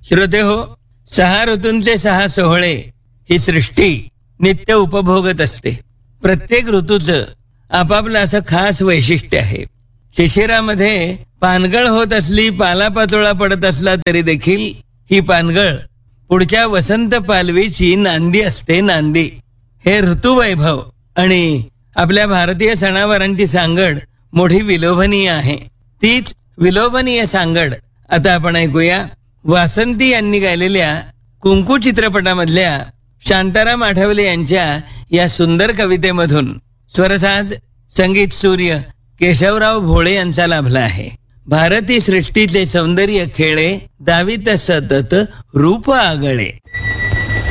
श्रोतेहो, 6 ऋतूंचे 6 सोहळे ही सृष्टी नित्य उपभोगत असते. प्रत्येक ऋतूचं आपापलं असं खास वैशिष्ट्य आहे. शिशिरामध्ये पानगळ होत असली, पालापाचोळा पडत असला तरी देखील ही पानगळ पुढच्या वसंत पालवीची नांदी असते. नांदी हे ऋतुवैभव आणि आपल्या भारतीय सणावारांची सांगड मोठी विलोभनीय आहे. तीच विलोभनीय सांगड आता आपण ऐकूया वासंती यांनी गायलेल्या कुंकू चित्रपटामधल्या शांताराम आठवले यांच्या या सुंदर कवितेमधून. स्वरसाज संगीत सूर्य केशवराव भोळे यांचा लाभला आहे. भारती सृष्टीचे सौंदर्य खेळे, दावित सतत रूप आगळे.